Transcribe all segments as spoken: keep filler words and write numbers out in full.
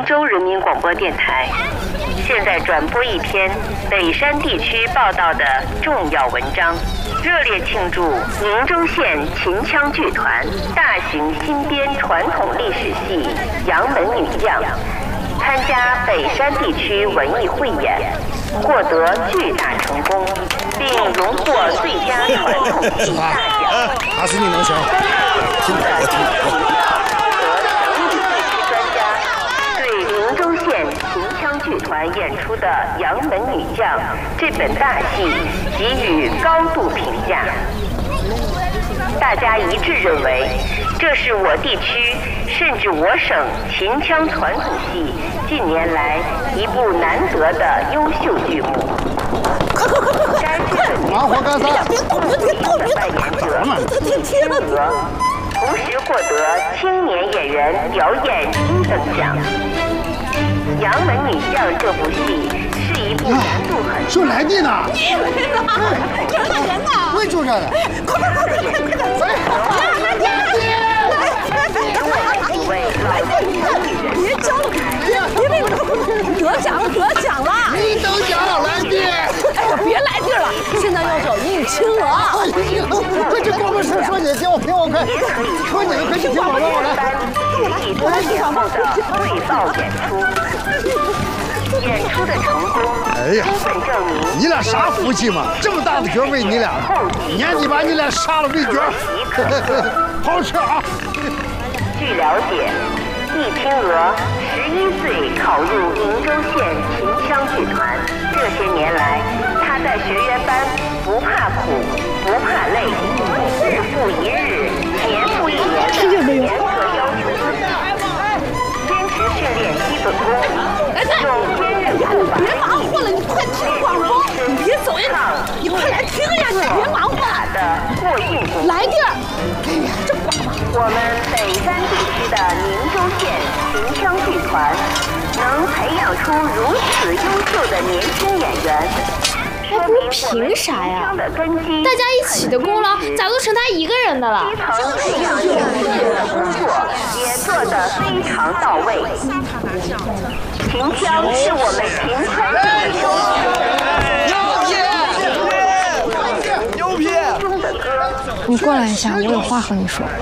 州人民广播电台。现在转播一篇北山地区报道的重要文章，热烈庆祝宁州县秦腔剧团大型新编传统历史戏《杨门女将》参加北山地区文艺汇演，获得巨大成功，并荣获最佳传统戏大奖。 还是你能行。听我，我听我。 剧团演出的《杨门女将》这本大戏给予高度评价，大家一致认为这是我地区甚至我省秦腔传统戏近年来一部难得的优秀剧目。该剧的忙活干啥？ 别动，别动，别扮演者李天娥，同时获得青年演员表演金等奖。《杨门女将》这部戏是一部难度很就来地呢， 你人呢？人呢？人呢？ 我就这的。 快快快快快快快！来别叫了，别别别！得奖了，得奖了！ 你等奖了，来地！ 哎呀，别来地了，现在要找应青娥。 快去广播室说你，听我听我快，说你的快去听我我来。 以多年后的对报演出。演出的成功， 哎呀， 充分证明你俩啥福气嘛？这么大的角喂你俩，年底把你俩杀了喂角，好吃啊！ 据了解，易青娥十一岁考入宁州县秦腔剧团，这些年来，她在学员班不怕苦，不怕累，日复一日，年复一年的严格要求自己，坚持训练基本功。用坚韧不拔别忙活了，你快听广播，你别走呀，你快来听呀，你别忙活的过硬功， 来地儿。哎呀，这广播。 我们北山地区的宁州县秦腔剧团能培养出如此优秀的年轻演员， 那不凭啥呀？大家一起的功劳咋都成他一个人的了？ 基层培养演员的工作也做得非常到位。秦腔是我们秦腔的牛批！ 你过来一下，我有话和你说。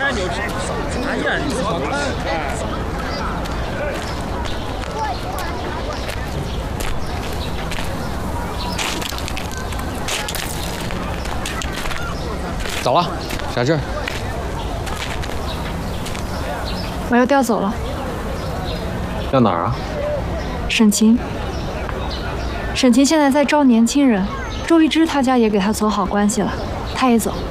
咋了？啥事儿？ 我要调走了。 调哪儿啊？ 沈琴。沈琴现在在招年轻人，周一之他家也给他走好关系了，他也走。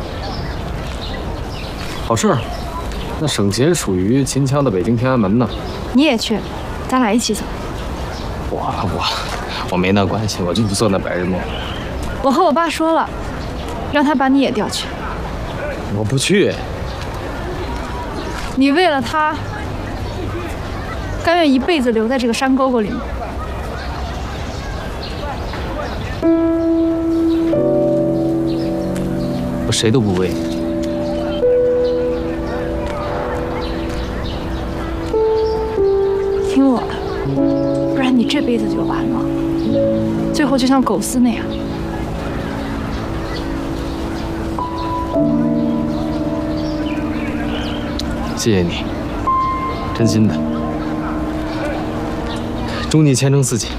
好事儿。那沈琴属于秦腔的北京天安门呢。 你也去，咱俩一起走。 我我我没那关系，我就做那白日梦。 我和我爸说了，让他把你也调去。 我不去。 你为了他，甘愿一辈子留在这个山沟沟里吗？ 我谁都不为。 听我的，不然你这辈子就完了，最后就像狗丝那样。 谢谢你，真心的。祝你前程似锦。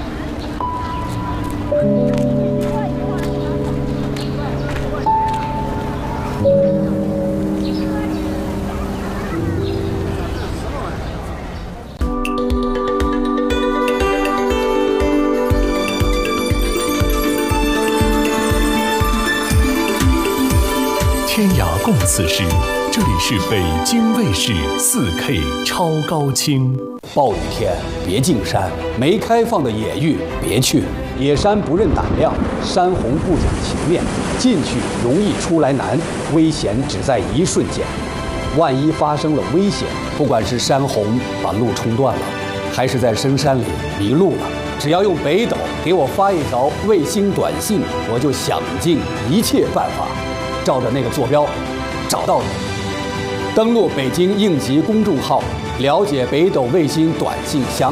天涯共此时。这里是北京卫视 四K 超高清。 暴雨天别进山，没开放的野域别去。野山不认胆量，山洪不讲情面。进去容易出来难，危险只在一瞬间。万一发生了危险，不管是山洪把路冲断了，还是在深山里迷路了，只要用北斗给我发一条卫星短信，我就想尽一切办法，照着那个坐标找到你。登录北京应急公众号，了解北斗卫星短信详。